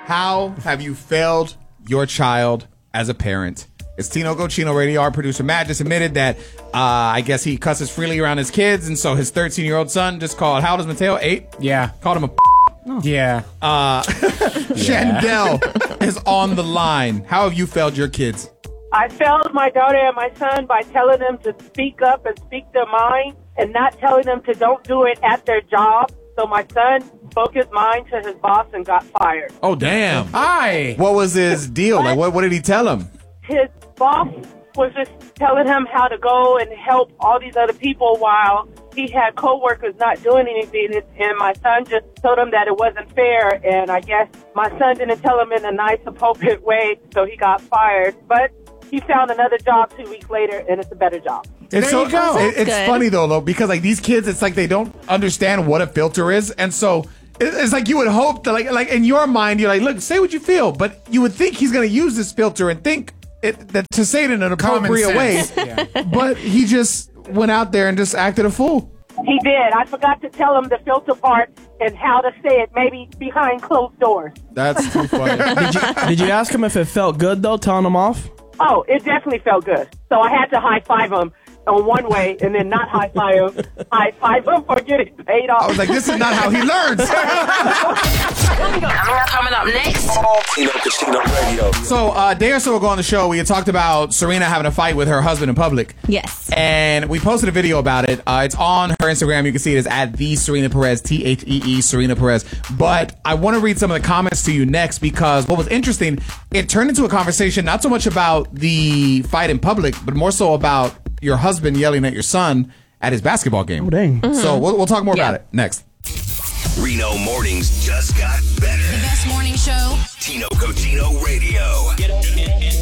How have you failed your child as a parent? It's Tino Cochino Radio. Our producer Matt just admitted that I guess he cusses freely around his kids, and so his 13-year-old son just called, how old is Mateo? 8? Yeah. Called him a Yeah. Shandell is on the line. How have you failed your kids? I failed my daughter and my son by telling them to speak up and speak their mind and not telling them to don't do it at their job. So my son spoke his mind to his boss and got fired. Oh, damn. Hi. What was his deal? Like, what did he tell him? His boss was just telling him how to go and help all these other people while he had coworkers not doing anything. And my son just told him that it wasn't fair. And I guess my son didn't tell him in a nice, appropriate way, so he got fired. But he found another job 2 weeks later, and it's a better job. It's There you go. It's Good. funny, though, because, like, these kids, it's like they don't understand what a filter is. And so it's like you would hope that, like in your mind, you're like, look, say what you feel. But you would think he's going to use this filter and think that to say it in an appropriate way. Yeah. But he just went out there and just acted a fool. He did. I forgot to tell him the filter part and how to say it, maybe behind closed doors. That's too funny. Did you ask him if it felt good, though, telling him off? Oh, it definitely felt good. So I had to high five him on one way and then not high five him for getting paid off. I was like, this is not how he learns. Coming up next. Tino Cochino Radio. So a day or so ago on the show, we had talked about Serena having a fight with her husband in public. Yes. And we posted a video about it. It's on her Instagram. You can see it is at the Serena Perez, Thee Serena Perez. But I want to read some of the comments to you next, because what was interesting, it turned into a conversation not so much about the fight in public, but more so about your husband yelling at your son at his basketball game. Oh, dang. So we'll talk more about it next. Reno mornings just got better. The best morning show. Tino Cochino Radio. Get up and